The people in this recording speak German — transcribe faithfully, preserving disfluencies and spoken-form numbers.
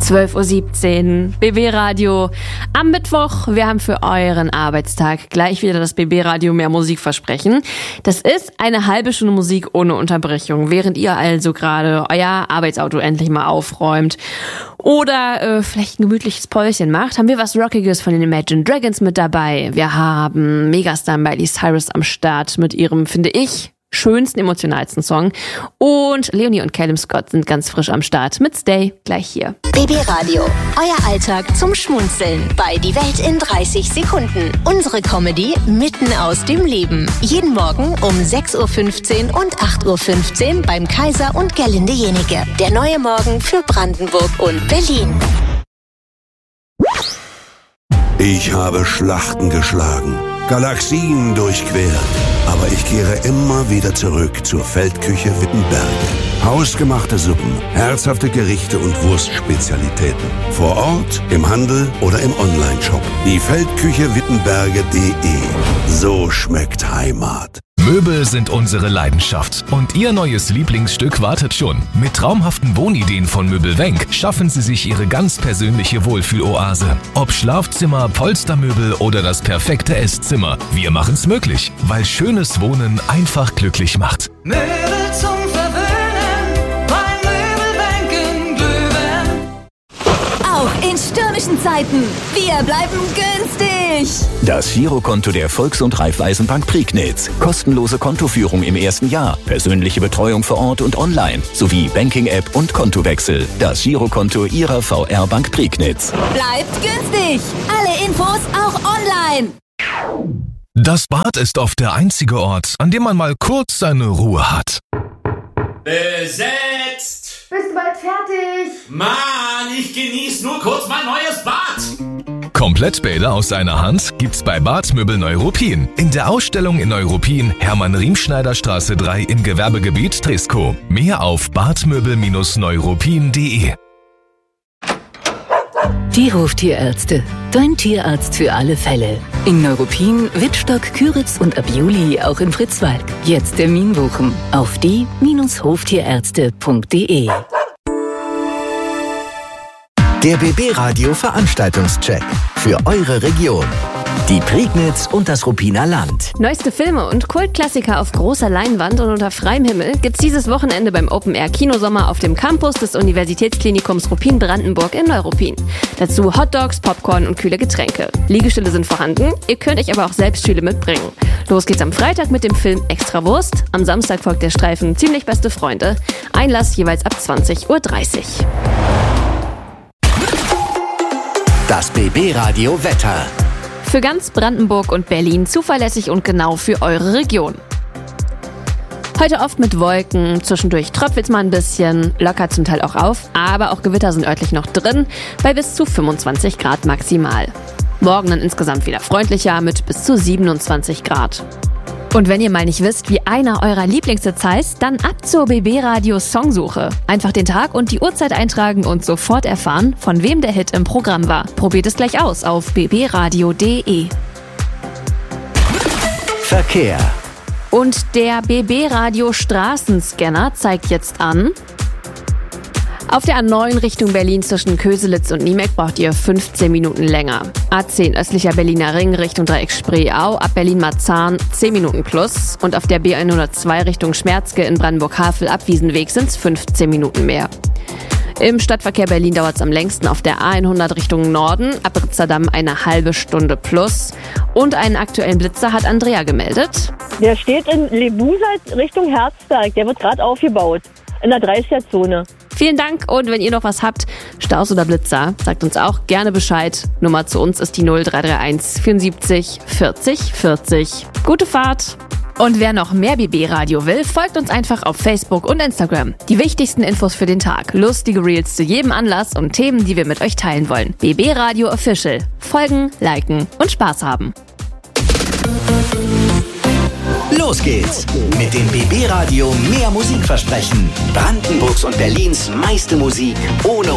zwölf Uhr siebzehn, B B-Radio am Mittwoch. Wir haben für euren Arbeitstag gleich wieder das B B-Radio mehr Musikversprechen. Das ist eine halbe Stunde Musik ohne Unterbrechung, während ihr also gerade euer Arbeitsauto endlich mal aufräumt oder äh, vielleicht ein gemütliches Päuschen macht, haben wir was Rockiges von den Imagine Dragons mit dabei. Wir haben Megastar Miley Cyrus am Start mit ihrem, finde ich, schönsten, emotionalsten Song. Und Leonie und Callum Scott sind ganz frisch am Start mit Stay gleich hier. B B-Radio, euer Alltag zum Schmunzeln bei Die Welt in dreißig Sekunden. Unsere Comedy mitten aus dem Leben. Jeden Morgen um sechs Uhr fünfzehn und acht Uhr fünfzehn beim Kaiser und Gerlinde Jenike. Der neue Morgen für Brandenburg und Berlin. Ich habe Schlachten geschlagen, Galaxien durchquert, aber ich kehre immer wieder zurück zur Feldküche Wittenberge. Hausgemachte Suppen, herzhafte Gerichte und Wurstspezialitäten. Vor Ort, im Handel oder im Onlineshop. Die Feldküche Wittenberge punkt de. So schmeckt Heimat. Möbel sind unsere Leidenschaft und Ihr neues Lieblingsstück wartet schon. Mit traumhaften Wohnideen von Möbelwenk schaffen Sie sich Ihre ganz persönliche Wohlfühloase. Ob Schlafzimmer, Polstermöbel oder das perfekte Esszimmer, wir machen's möglich, weil schönes Wohnen einfach glücklich macht. Möbel zum Verwöhnen, bei Möbelwenk in Glühwein. Auch in stürmischen Zeiten, wir bleiben günstig. Das Girokonto der Volks- und Raiffeisenbank Prignitz. Kostenlose Kontoführung im ersten Jahr, persönliche Betreuung vor Ort und online, sowie Banking-App und Kontowechsel. Das Girokonto Ihrer V R-Bank Prignitz. Bleibt günstig. Alle Infos auch online. Das Bad ist oft der einzige Ort, an dem man mal kurz seine Ruhe hat. Besetzt! Bist du bald fertig? Mann, ich genieß nur kurz mein neues Bad. Komplettbäder aus einer Hand gibt's bei Badmöbel Neuruppin. In der Ausstellung in Neuruppin, Hermann-Riemschneider-Straße drei im Gewerbegebiet Triskow. Mehr auf badmöbel Neuruppin punkt de. Die Hoftierärzte. Dein Tierarzt für alle Fälle. In Neuruppin, Wittstock, Küritz und ab Juli auch in Fritzwalk. Jetzt Termin buchen auf die Hoftierärzte punkt de. Der B B-Radio Veranstaltungscheck für eure Region. Die Prignitz und das Ruppiner Land. Neueste Filme und Kultklassiker auf großer Leinwand und unter freiem Himmel gibt's dieses Wochenende beim Open-Air-Kinosommer auf dem Campus des Universitätsklinikums Ruppin-Brandenburg in Neuruppin. Dazu Hotdogs, Popcorn und kühle Getränke. Liegestühle sind vorhanden, ihr könnt euch aber auch selbst Stühle mitbringen. Los geht's am Freitag mit dem Film Extrawurst. Am Samstag folgt der Streifen Ziemlich beste Freunde. Einlass jeweils ab zwanzig Uhr dreißig. Das B B-Radio Wetter. Für ganz Brandenburg und Berlin zuverlässig und genau für eure Region. Heute oft mit Wolken, zwischendurch tröpfelt's mal ein bisschen, lockert zum Teil auch auf, aber auch Gewitter sind örtlich noch drin, bei bis zu fünfundzwanzig Grad maximal. Morgen dann insgesamt wieder freundlicher mit bis zu siebenundzwanzig Grad. Und wenn ihr mal nicht wisst, wie einer eurer Lieblingshits heißt, dann ab zur B B-Radio Songsuche. Einfach den Tag und die Uhrzeit eintragen und sofort erfahren, von wem der Hit im Programm war. Probiert es gleich aus auf b b radio punkt de. Verkehr. Und der B B-Radio Straßenscanner zeigt jetzt an: Auf der A neun Richtung Berlin zwischen Köselitz und Niemek braucht ihr fünfzehn Minuten länger. A zehn östlicher Berliner Ring Richtung Dreieck Spreeau ab Berlin-Marzahn zehn Minuten plus. Und auf der B hundertzwei Richtung Schmerzke in Brandenburg-Havel ab Wiesenweg sind es fünfzehn Minuten mehr. Im Stadtverkehr Berlin dauert es am längsten auf der A hundert Richtung Norden, ab Ritzerdamm eine halbe Stunde plus. Und einen aktuellen Blitzer hat Andrea gemeldet. Der steht in Lebusat Richtung Herzberg, der wird gerade aufgebaut, in der dreißiger-Zone. Vielen Dank und wenn ihr noch was habt, Staus oder Blitzer, sagt uns auch gerne Bescheid. Nummer zu uns ist die null drei drei eins vierundsiebzig vierzig vierzig. Gute Fahrt! Und wer noch mehr B B-Radio will, folgt uns einfach auf Facebook und Instagram. Die wichtigsten Infos für den Tag, lustige Reels zu jedem Anlass und Themen, die wir mit euch teilen wollen. B B-Radio Official. Folgen, liken und Spaß haben. Los geht's mit dem B B-Radio mehr Musikversprechen. Brandenburgs und Berlins meiste Musik ohne